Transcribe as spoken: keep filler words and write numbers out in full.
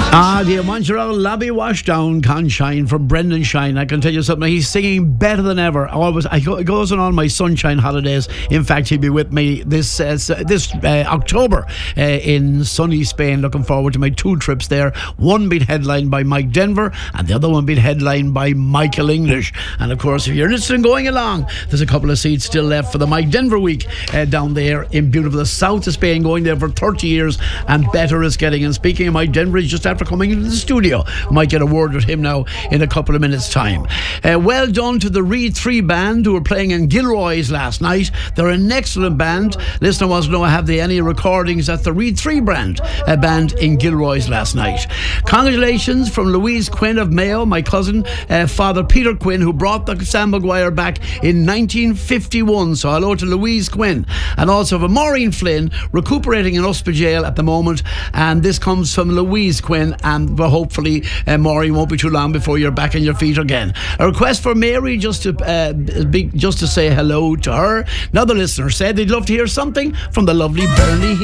Ah, the Montreal Lobby Washdown can shine from Brendan Shine. I can tell you something, he's singing better than ever. Always, I go, it goes on all my sunshine holidays. In fact, he'll be with me this uh, this uh, October uh, in sunny Spain. Looking forward to my two trips there. One being headlined by Mike Denver and the other one being headlined by Michael English. And of course, if you're interested in going along, there's a couple of seats still left for the Mike Denver week uh, down there in beautiful south of Spain, going there for thirty years, and better is getting. And speaking of Mike Denver, he's just after coming into the studio. Might get a word with him now in a couple of minutes time. Uh, well done to the Reed three band who were playing in Gilroy's last night. They're an excellent band. Listener wants to know, have they any recordings at the Reed three band, a band in Gilroy's last night. Congratulations from Louise Quinn of Mayo, my cousin, uh, Father Peter Quinn, who brought the Sam Maguire back in nineteen fifty-one. So hello to Louise Quinn. And also for Maureen Flynn, recuperating in Uspa Jail at the moment. And this comes from Louise Quinn, and well, hopefully uh, Maureen won't be too long before you're back on your feet again. A request for Mary just to uh, be, just to say hello to her. Another listener said they'd love to hear something from the lovely Bernie